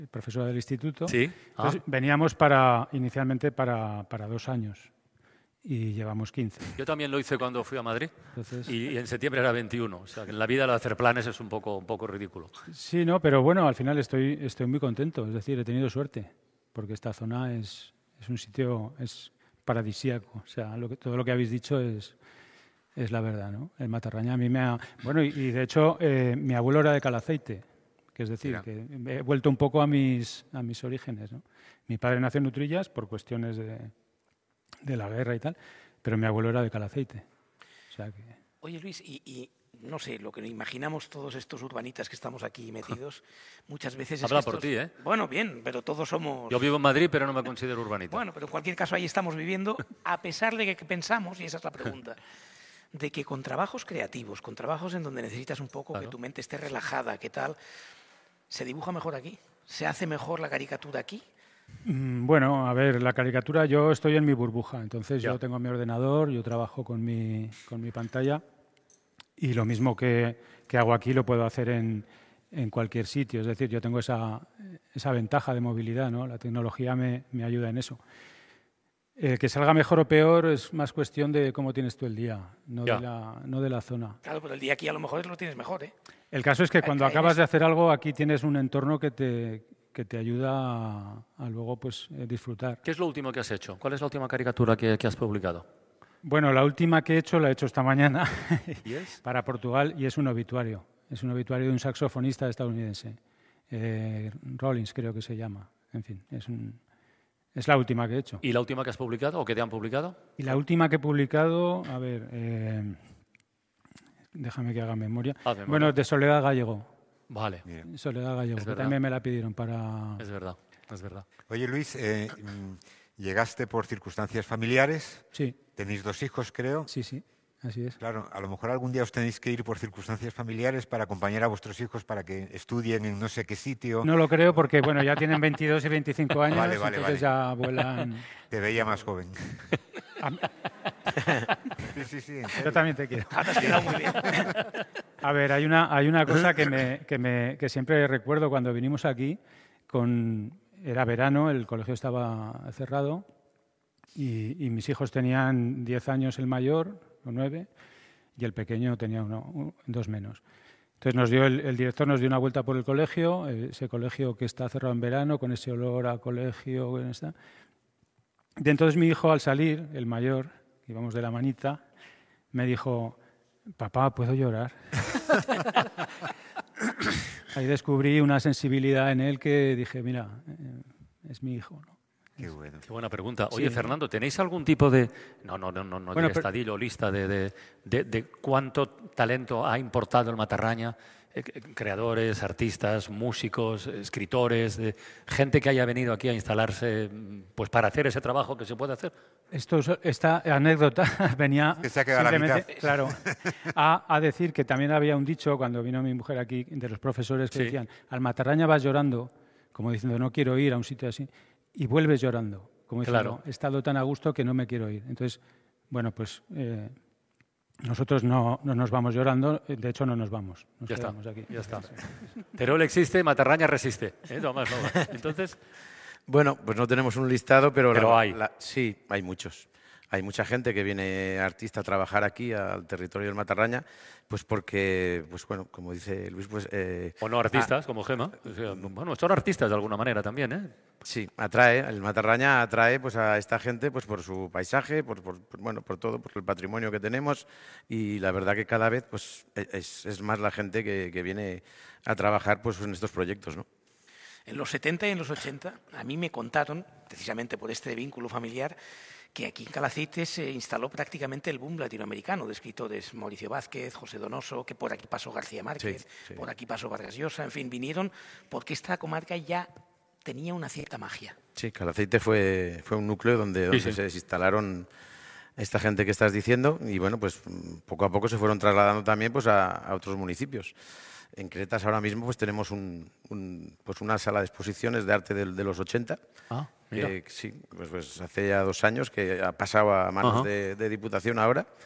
profesora del instituto. Sí. Entonces, veníamos inicialmente para 2 años y llevamos 15. Yo también lo hice cuando fui a Madrid. Entonces, y en septiembre era 21. O sea, que en la vida lo de hacer planes es un poco ridículo. sí, no, pero bueno, al final estoy muy contento. Es decir, he tenido suerte, porque esta zona es un sitio paradisíaco. O sea, todo lo que habéis dicho es la verdad, ¿no? El Matarraña a mí me ha... Bueno, y de hecho, mi abuelo era de Calaceite, que es decir, que he vuelto un poco a mis orígenes, ¿no? Mi padre nació en Utrillas por cuestiones de la guerra y tal, pero mi abuelo era de Calaceite. O sea que... Oye, Luis, y no sé, lo que imaginamos todos estos urbanitas que estamos aquí metidos, muchas veces... Habla por ti, ¿eh? Bueno, bien, pero todos somos... Yo vivo en Madrid, pero no me considero urbanita. Bueno, pero en cualquier caso ahí estamos viviendo, a pesar de que pensamos, y esa es la pregunta, de que con trabajos creativos, con trabajos en donde necesitas un poco que tu mente esté relajada, ¿qué tal? ¿Se dibuja mejor aquí? ¿Se hace mejor la caricatura aquí? Bueno, a ver, la caricatura, yo estoy en mi burbuja, entonces yo tengo mi ordenador, yo trabajo con mi pantalla y lo mismo que hago aquí lo puedo hacer en cualquier sitio. Es decir, yo tengo esa ventaja de movilidad, ¿no? La tecnología me ayuda en eso. Que salga mejor o peor es más cuestión de cómo tienes tú el día, no de la zona. Claro, pero el día aquí a lo mejor lo tienes mejor, ¿eh? El caso es que cuando acabas de hacer algo, aquí tienes un entorno que te ayuda a luego pues disfrutar. ¿Qué es lo último que has hecho? ¿Cuál es la última caricatura que has publicado? Bueno, la última que he hecho la he hecho esta mañana ¿Y es? para Portugal y es un obituario. Es un obituario de un saxofonista estadounidense. Rollins creo que se llama. En fin, es la última que he hecho. ¿Y la última que has publicado o que te han publicado? Y la última que he publicado, a ver, déjame que haga memoria. Bueno, de Soledad Gallego. Vale. Bien. Soledad Gallego, que también me la pidieron para... Es verdad, es verdad. Oye, Luis, llegaste por circunstancias familiares. Sí. Tenéis 2 hijos, creo. Sí, sí, así es. Claro, a lo mejor algún día os tenéis que ir por circunstancias familiares para acompañar a vuestros hijos para que estudien en no sé qué sitio. No lo creo porque, bueno, ya tienen 22 y 25 años, entonces ya vuelan... Te veía más joven. Sí, yo también te quiero. Te has quedado muy bien. A ver, hay una cosa que siempre recuerdo cuando vinimos aquí. Era verano, el colegio estaba cerrado y mis hijos tenían 10 años el mayor, o 9, y el pequeño tenía 2 menos. Entonces el director nos dio una vuelta por el colegio, ese colegio que está cerrado en verano, con ese olor a colegio. Y entonces mi hijo, al salir, el mayor, que íbamos de la manita, me dijo: papá, ¿puedo llorar? Ahí descubrí una sensibilidad en él que dije, mira, es mi hijo, ¿no? Qué bueno. Qué buena pregunta. Oye, sí. Fernando, ¿tenéis algún tipo de... No bueno, estadillo, lista de cuánto talento ha importado el Matarraña? Creadores, artistas, músicos, escritores, gente que haya venido aquí a instalarse pues para hacer ese trabajo que se puede hacer. Esta anécdota venía simplemente, claro, a decir que también había un dicho cuando vino mi mujer aquí de los profesores que decían: al Matarraña vas llorando, como diciendo no quiero ir a un sitio así, y vuelves llorando, como diciendo he estado tan a gusto que no me quiero ir. Entonces, bueno, pues nosotros no nos vamos llorando, de hecho no nos vamos. Nos quedamos aquí. Ya está. Teruel existe, Matarraña resiste. Entonces... Bueno, pues no tenemos un listado, pero hay. Sí, hay muchos. Hay mucha gente que viene artista a trabajar aquí, al territorio del Matarraña, pues porque, pues bueno, como dice Luis, pues... o no artistas, como Gema. Bueno, son artistas de alguna manera también, ¿eh? Sí, el Matarraña atrae pues a esta gente pues por su paisaje, por todo, por el patrimonio que tenemos, y la verdad que cada vez pues es más la gente que viene a trabajar pues en estos proyectos, ¿no? En los 70 y en los 80 a mí me contaron, precisamente por este vínculo familiar, que aquí en Calaceite se instaló prácticamente el boom latinoamericano de escritores. Mauricio Vázquez, José Donoso, que por aquí pasó García Márquez, sí. Por aquí pasó Vargas Llosa, en fin, vinieron porque esta comarca ya tenía una cierta magia. Sí, Calaceite fue un núcleo donde se instalaron esta gente que estás diciendo y bueno, pues poco a poco se fueron trasladando también pues a otros municipios. En Cretas ahora mismo pues tenemos una sala de exposiciones de arte de los 80. Que sí, pues hace ya 2 años que ha pasado a manos de Diputación ahora,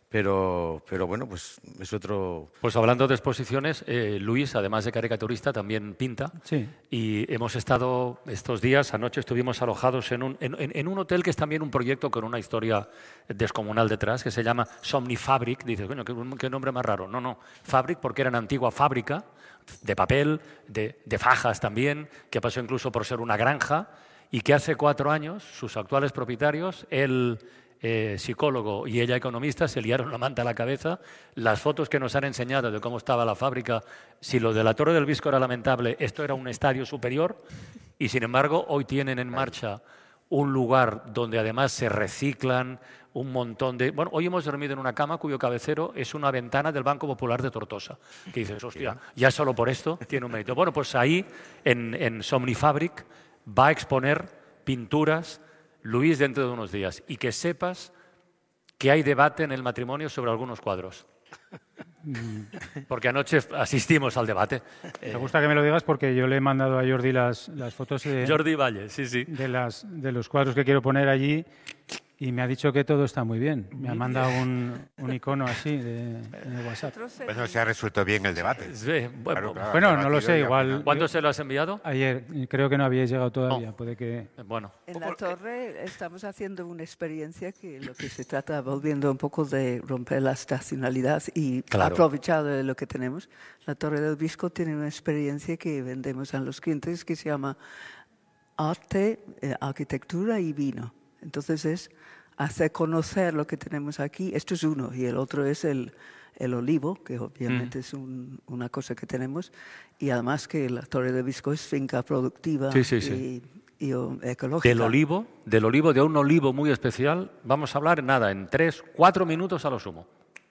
Pero bueno, pues es otro... Pues hablando de exposiciones, Luis, además de caricaturista, también pinta. Sí. Y hemos estado estos días, anoche estuvimos alojados en un hotel que es también un proyecto con una historia descomunal detrás, que se llama Somnifabric. Dices, bueno, qué nombre más raro. No, Fabric, porque era una antigua fábrica de papel, de fajas también, que pasó incluso por ser una granja, y que hace 4 años sus actuales propietarios, él... psicólogo y ella economista, se liaron la manta a la cabeza. Las fotos que nos han enseñado de cómo estaba la fábrica, si lo de la Torre del Visco era lamentable, esto era un estadio superior, y sin embargo hoy tienen en marcha un lugar donde además se reciclan un montón de... Bueno, hoy hemos dormido en una cama cuyo cabecero es una ventana del Banco Popular de Tortosa, que dices, hostia, ya solo por esto tiene un mérito. Bueno, pues ahí en Somnifabric va a exponer pinturas Luis dentro de unos días, y que sepas que hay debate en el matrimonio sobre algunos cuadros. Porque anoche asistimos al debate. Me gusta que me lo digas porque yo le he mandado a Jordi las fotos Jordi Valle, sí. de los cuadros que quiero poner allí, y me ha dicho que todo está muy bien. Me ha mandado un icono así en el WhatsApp. Bueno, se ha resuelto bien el debate. Sí, Claro, bueno, no lo sé, igual... ¿Cuándo se lo has enviado? Ayer, creo que no habíais llegado todavía, No. puede que... Bueno. En la torre estamos haciendo una experiencia que lo que se trata, volviendo un poco de romper la estacionalidad y aprovechar de lo que tenemos. La Torre del Visco tiene una experiencia que vendemos a los clientes que se llama Arte, Arquitectura y Vino. Entonces es hacer conocer lo que tenemos aquí. Esto es uno, y el otro es el olivo, que obviamente es una cosa que tenemos, y además que la Torre del Visco es finca productiva y ecológica. Del olivo, de un olivo muy especial, vamos a hablar en 3-4 minutos a lo sumo.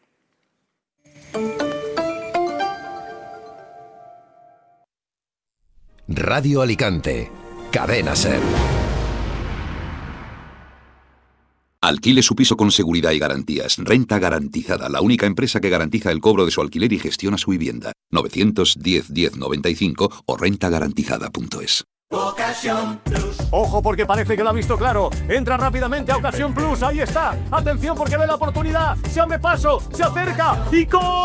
Radio Alicante, Cadena SER. Alquile su piso con seguridad y garantías. Renta Garantizada, la única empresa que garantiza el cobro de su alquiler y gestiona su vivienda. 910 1095 o rentagarantizada.es. Ocasión Plus. Ojo, porque parece que lo ha visto claro. Entra rápidamente a Ocasión Plus. Ahí está. Atención, porque ve la oportunidad. Se abre paso, se acerca y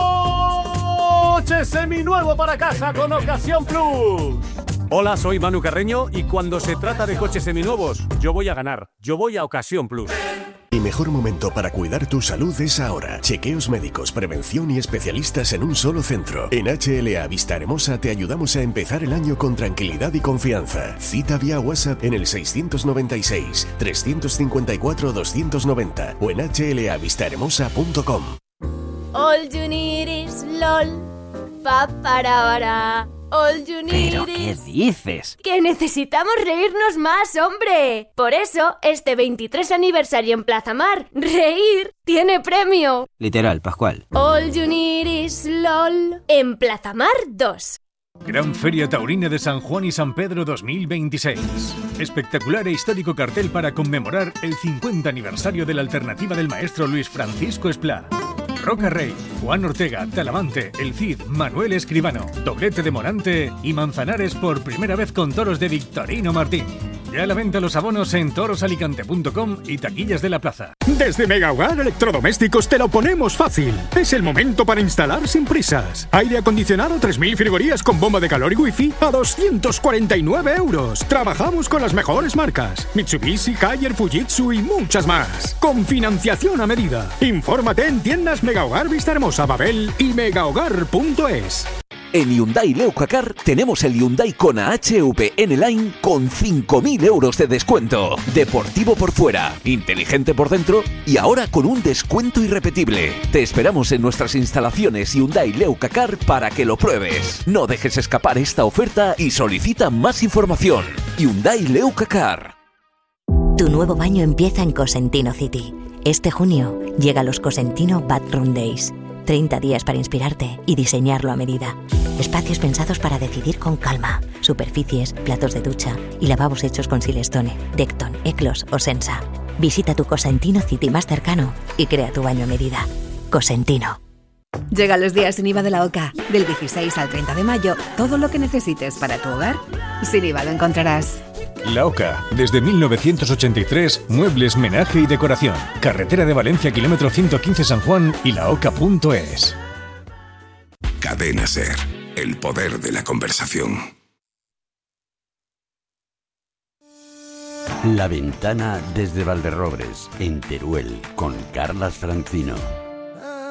coche seminuevo para casa con Ocasión Plus. Hola, soy Manu Carreño y cuando se trata de coches seminuevos, yo voy a ganar. Yo voy a Ocasión Plus. El mejor momento para cuidar tu salud es ahora. Chequeos médicos, prevención y especialistas en un solo centro. En HLA Vista Hermosa te ayudamos a empezar el año con tranquilidad y confianza. Cita vía WhatsApp en el 696 354 290 o en hlavistahermosa.com. All you need is LOL. Pa para para. All you need ¿Pero qué dices? ¡Que necesitamos reírnos más, hombre! Por eso, este 23 aniversario en Plaza Mar, reír tiene premio. Literal, Pascual. All you need is LOL. En Plaza Mar 2. Gran Feria Taurina de San Juan y San Pedro 2026. Espectacular e histórico cartel para conmemorar el 50 aniversario de la alternativa del maestro Luis Francisco Esplá. Roca Rey, Juan Ortega, Talamante, El Cid, Manuel Escribano, Doblete de Morante y Manzanares por primera vez con toros de Victorino Martín. Ya a la venta los abonos en torosalicante.com y taquillas de la plaza. Desde Mega Hogar Electrodomésticos te lo ponemos fácil. Es el momento para instalar sin prisas. Aire acondicionado 3000 frigorías con bomba de calor y wifi a 249 €. Trabajamos con las mejores marcas: Mitsubishi, Haier, Fujitsu y muchas más. Con financiación a medida. Infórmate en tiendas Mega Hogar Vista Hermosa, Babel y megahogar.es. En Hyundai Leucacar tenemos el Hyundai Kona HV N-Line con 5.000 € de descuento. Deportivo por fuera, inteligente por dentro y ahora con un descuento irrepetible. Te esperamos en nuestras instalaciones Hyundai Leucacar para que lo pruebes. No dejes escapar esta oferta y solicita más información. Hyundai Leucacar. Tu nuevo baño empieza en Cosentino City. Este junio llega los Cosentino Bathroom Days. 30 días para inspirarte y diseñarlo a medida. Espacios pensados para decidir con calma. Superficies, platos de ducha y lavabos hechos con Silestone, Decton, Eclos o Sensa. Visita tu Cosentino City más cercano y crea tu baño a medida. Cosentino. Llegan los días sin IVA de la OCA. Del 16 al 30 de mayo, todo lo que necesites para tu hogar, sin IVA lo encontrarás. La Oca, desde 1983, muebles, menaje y decoración. Carretera de Valencia, kilómetro 115 San Juan y laoca.es. Cadena SER, el poder de la conversación. La Ventana desde Valderrobres, en Teruel, con Carlas Francino.